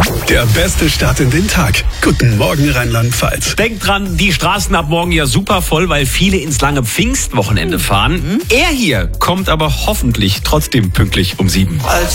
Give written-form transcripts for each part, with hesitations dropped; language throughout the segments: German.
Der beste Start in den Tag. Guten Morgen Rheinland-Pfalz. Denkt dran, die Straßen ab morgen ja super voll, weil viele ins lange Pfingstwochenende fahren. Er hier kommt aber hoffentlich trotzdem pünktlich um 7.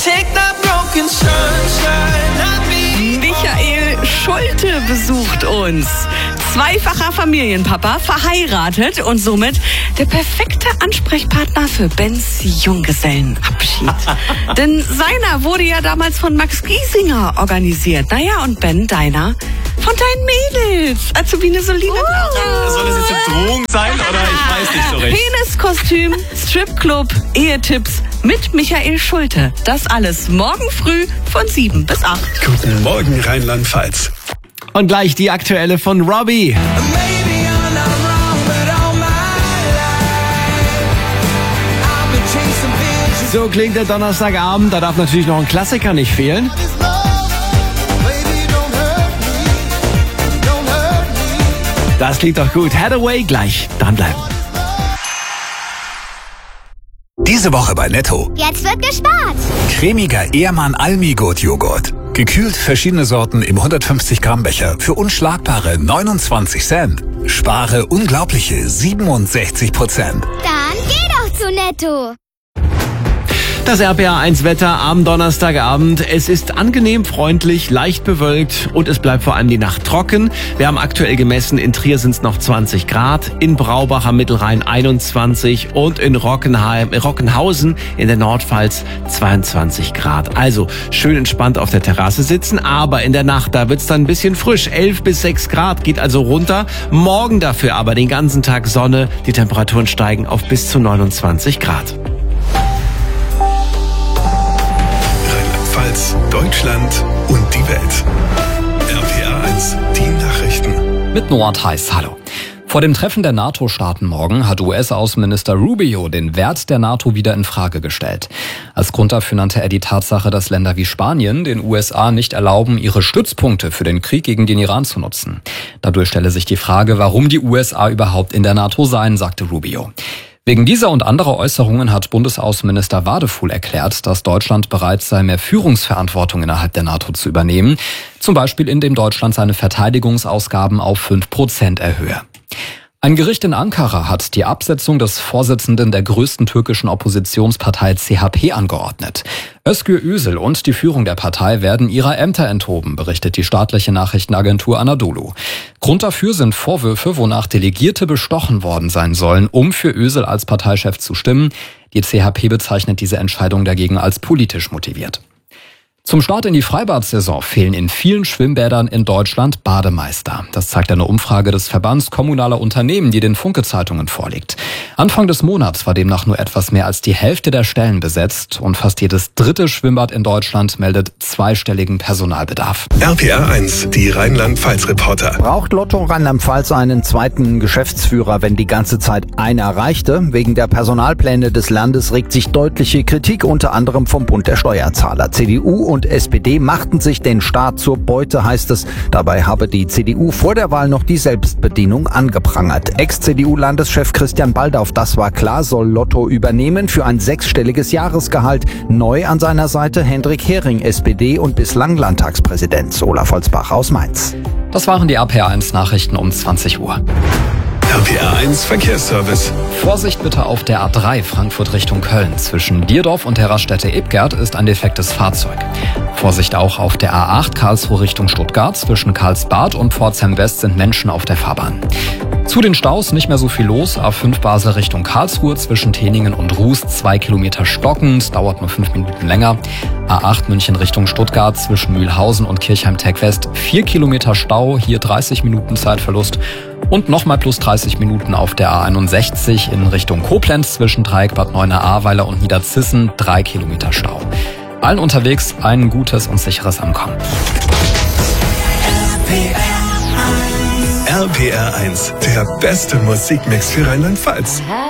Michael Schulte besucht uns. Zweifacher Familienpapa, verheiratet und somit der perfekte Ansprechpartner für Bens Junggesellenabschied. Denn seiner wurde ja damals von Max Giesinger organisiert. Naja, und Ben, deiner von deinen Mädels. Azubine Solina. Soll das jetzt eine Drohung sein oder ich weiß nicht so recht. Peniskostüm, Stripclub, Ehetipps mit Michael Schulte. Das alles morgen früh von 7 bis 8. Guten Morgen Rheinland-Pfalz. Und gleich die aktuelle von Robbie. So klingt der Donnerstagabend, da darf natürlich noch ein Klassiker nicht fehlen. Das klingt doch gut. Hathaway gleich dranbleiben. Diese Woche bei Netto. Jetzt wird gespart. Cremiger Ehrmann Almigurt-Joghurt. Gekühlt verschiedene Sorten im 150 Gramm Becher für unschlagbare 29 Cent. Spare unglaubliche 67%. Dann geh doch zu Netto. Das RPA1-Wetter am Donnerstagabend. Es ist angenehm freundlich, leicht bewölkt und es bleibt vor allem die Nacht trocken. Wir haben aktuell gemessen, in Trier sind es noch 20 Grad, in Braubach am Mittelrhein 21 und in Rockenhausen in der Nordpfalz 22 Grad. Also schön entspannt auf der Terrasse sitzen, aber in der Nacht, da wird's dann ein bisschen frisch. 11 bis 6 Grad geht also runter. Morgen dafür aber den ganzen Tag Sonne. Die Temperaturen steigen auf bis zu 29 Grad. Deutschland und die Welt. RPA1, die Nachrichten. Mit Noah Theis, hallo. Vor dem Treffen der NATO-Staaten morgen hat US-Außenminister Rubio den Wert der NATO wieder in Frage gestellt. Als Grund dafür nannte er die Tatsache, dass Länder wie Spanien den USA nicht erlauben, ihre Stützpunkte für den Krieg gegen den Iran zu nutzen. Dadurch stelle sich die Frage, warum die USA überhaupt in der NATO seien, sagte Rubio. Wegen dieser und anderer Äußerungen hat Bundesaußenminister Wadefuhl erklärt, dass Deutschland bereit sei, mehr Führungsverantwortung innerhalb der NATO zu übernehmen, zum Beispiel indem Deutschland seine Verteidigungsausgaben auf 5% erhöhe. Ein Gericht in Ankara hat die Absetzung des Vorsitzenden der größten türkischen Oppositionspartei CHP angeordnet. Özgür Özel und die Führung der Partei werden ihrer Ämter enthoben, berichtet die staatliche Nachrichtenagentur Anadolu. Grund dafür sind Vorwürfe, wonach Delegierte bestochen worden sein sollen, um für Özel als Parteichef zu stimmen. Die CHP bezeichnet diese Entscheidung dagegen als politisch motiviert. Zum Start in die Freibad-Saison fehlen in vielen Schwimmbädern in Deutschland Bademeister. Das zeigt eine Umfrage des Verbands kommunaler Unternehmen, die den Funke-Zeitungen vorliegt. Anfang des Monats war demnach nur etwas mehr als die Hälfte der Stellen besetzt und fast jedes dritte Schwimmbad in Deutschland meldet zweistelligen Personalbedarf. RPA1, die Rheinland-Pfalz-Reporter. Braucht Lotto Rheinland-Pfalz einen zweiten Geschäftsführer, wenn die ganze Zeit einer reichte? Wegen der Personalpläne des Landes regt sich deutliche Kritik, unter anderem vom Bund der Steuerzahler. CDU und SPD machten sich den Staat zur Beute, heißt es. Dabei habe die CDU vor der Wahl noch die Selbstbedienung angeprangert. Ex-CDU-Landeschef Christian Baldauf, das war klar, soll Lotto übernehmen für ein 6-stelliges Jahresgehalt. Neu an seiner Seite Hendrik Hering, SPD und bislang Landtagspräsident. Olaf Holzbach aus Mainz. Das waren die RPA1 Nachrichten um 20 Uhr. RPA1 Verkehrsservice. Vorsicht bitte auf der A3 Frankfurt Richtung Köln. Zwischen Dierdorf und der Raststätte Ebgert ist ein defektes Fahrzeug. Vorsicht auch auf der A8 Karlsruhe Richtung Stuttgart. Zwischen Karlsbad und Pforzheim West sind Menschen auf der Fahrbahn. Zu den Staus nicht mehr so viel los. A5 Basel Richtung Karlsruhe zwischen Teningen und Ruß 2 Kilometer stockend, dauert nur 5 Minuten länger. A8 München Richtung Stuttgart zwischen Mühlhausen und Kirchheim-Tech West 4 Kilometer Stau, hier 30 Minuten Zeitverlust. Und nochmal plus 30 Minuten auf der A61 in Richtung Koblenz zwischen Dreieck Bad Neuenahr-Ahrweiler und Niederzissen 3 Kilometer Stau. Allen unterwegs ein gutes und sicheres Ankommen. RPR1, der beste Musikmix für Rheinland-Pfalz.